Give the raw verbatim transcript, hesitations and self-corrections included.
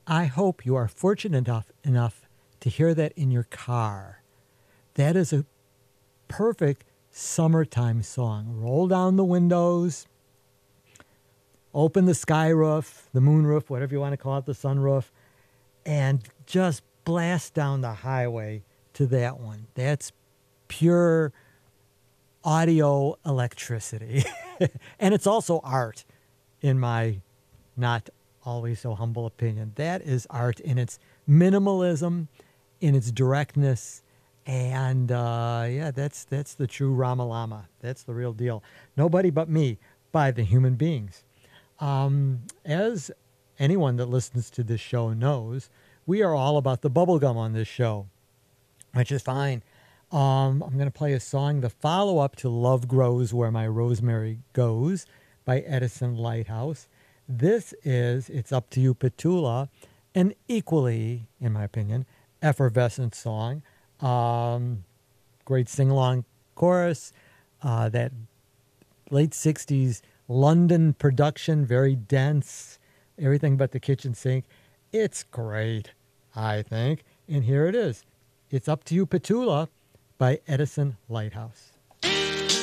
I hope you are fortunate enough, enough to hear that in your car. That is a perfect summertime song. Roll down the windows, open the sky roof, the moon roof, whatever you want to call it, the sun roof, and just blast down the highway to that one. That's pure audio electricity. And it's also art, in my not always so humble opinion. That is art in its minimalism, in its directness, and uh, yeah, that's that's the true Ramalama. That's the real deal. Nobody But Me by The Human Beings. Um, as anyone that listens to this show knows, we are all about the bubblegum on this show, which is fine. Um, I'm going to play a song, the follow-up to Love Grows Where My Rosemary Goes by Edison Lighthouse. This is It's Up to You, Petula, an equally, in my opinion, effervescent song. Um, great sing-along chorus, uh, that late sixties London production, very dense, everything but the kitchen sink. It's great, I think. And here it is. It's Up to You, Petula by Edison Lighthouse.